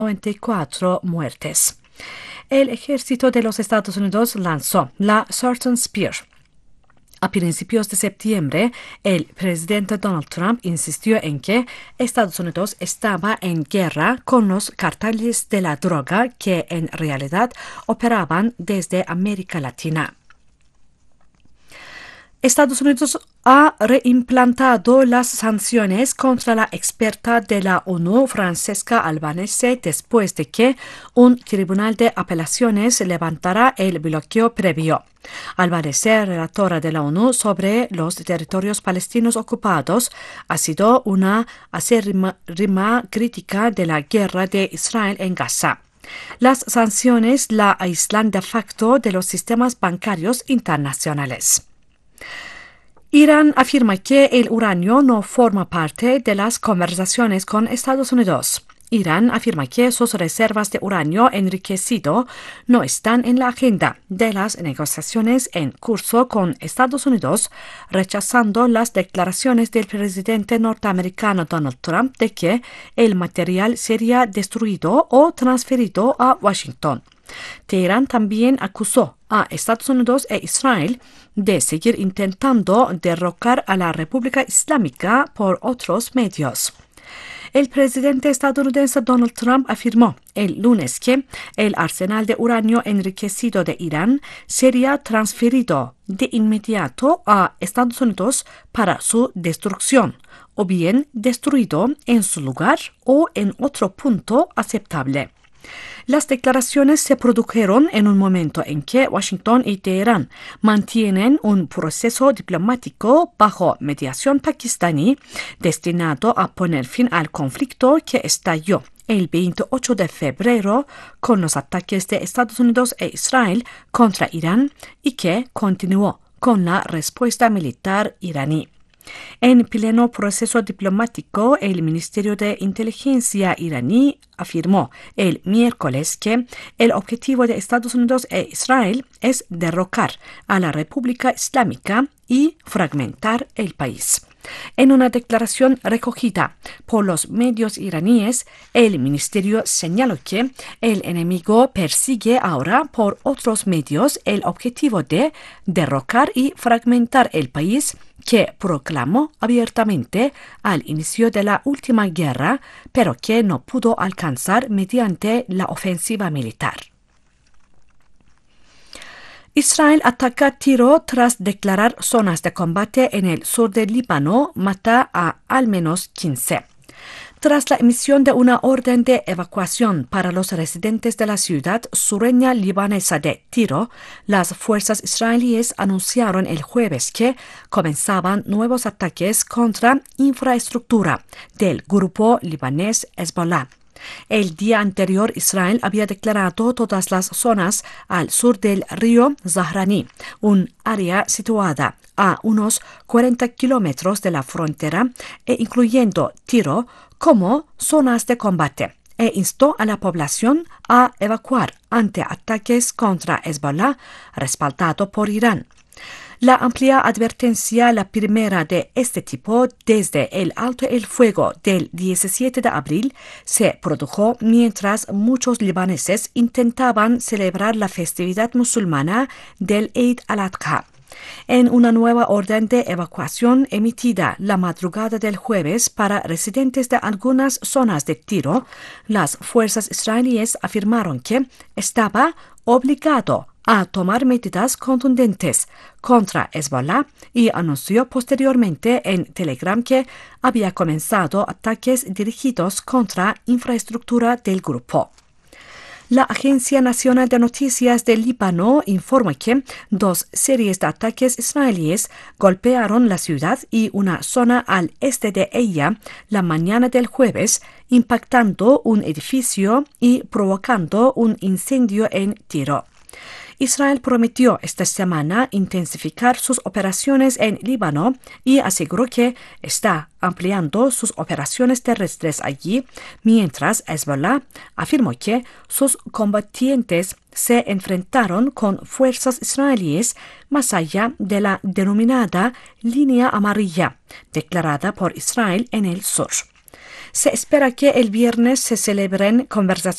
94 muertes. El ejército de los Estados Unidos lanzó la Certain Spear. A principios de septiembre, el presidente Donald Trump insistió en que Estados Unidos estaba en guerra con los carteles de la droga que en realidad operaban desde América Latina. Estados Unidos ha reimplantado las sanciones contra la experta de la ONU, Francesca Albanese, después de que un tribunal de apelaciones levantara el bloqueo previo. Albanese, relatora de la ONU sobre los territorios palestinos ocupados, ha sido una acérrima crítica de la guerra de Israel en Gaza. Las sanciones la aíslan de facto de los sistemas bancarios internacionales. Irán afirma que el uranio no forma parte de las conversaciones con Estados Unidos. Irán afirma que sus reservas de uranio enriquecido no están en la agenda de las negociaciones en curso con Estados Unidos, rechazando las declaraciones del presidente norteamericano Donald Trump de que el material sería destruido o transferido a Washington. Teherán también acusó a Estados Unidos e Israel de seguir intentando derrocar a la República Islámica por otros medios. El presidente estadounidense Donald Trump afirmó el lunes que el arsenal de uranio enriquecido de Irán sería transferido de inmediato a Estados Unidos para su destrucción, o bien destruido en su lugar o en otro punto aceptable. Las declaraciones se produjeron en un momento en que Washington y Teherán mantienen un proceso diplomático bajo mediación pakistaní destinado a poner fin al conflicto que estalló el 28 de febrero con los ataques de Estados Unidos e Israel contra Irán y que continuó con la respuesta militar iraní. En pleno proceso diplomático, el Ministerio de Inteligencia iraní afirmó el miércoles que el objetivo de Estados Unidos e Israel es derrocar a la República Islámica y fragmentar el país. En una declaración recogida por los medios iraníes, el ministerio señaló que el enemigo persigue ahora por otros medios el objetivo de derrocar y fragmentar el país que proclamó abiertamente al inicio de la última guerra, pero que no pudo alcanzar mediante la ofensiva militar. Israel ataca a tiro tras declarar zonas de combate en el sur del Líbano, mata a al menos 15. Tras la emisión de una orden de evacuación para los residentes de la ciudad sureña libanesa de Tiro, las fuerzas israelíes anunciaron el jueves que comenzaban nuevos ataques contra infraestructura del grupo libanés Hezbollah. El día anterior, Israel había declarado todas las zonas al sur del río Zahrani, un área situada a unos 40 kilómetros de la frontera e incluyendo Tiro, como zonas de combate, e instó a la población a evacuar ante ataques contra Hezbollah, respaldado por Irán. La amplia advertencia, la primera de este tipo desde el alto el fuego del 17 de abril, se produjo mientras muchos libaneses intentaban celebrar la festividad musulmana del Eid al-Adha. En una nueva orden de evacuación emitida la madrugada del jueves para residentes de algunas zonas de Tiro, las fuerzas israelíes afirmaron que estaba obligado a tomar medidas contundentes contra Hezbollah y anunció posteriormente en Telegram que había comenzado ataques dirigidos contra infraestructura del grupo. La Agencia Nacional de Noticias del Líbano informa que 2 series de ataques israelíes golpearon la ciudad y una zona al este de ella la mañana del jueves, impactando un edificio y provocando un incendio en Tiro. Israel prometió esta semana intensificar sus operaciones en Líbano y aseguró que está ampliando sus operaciones terrestres allí, mientras Hezbollah afirmó que sus combatientes se enfrentaron con fuerzas israelíes más allá de la denominada línea amarilla, declarada por Israel en el sur. Se espera que el viernes se celebren conversaciones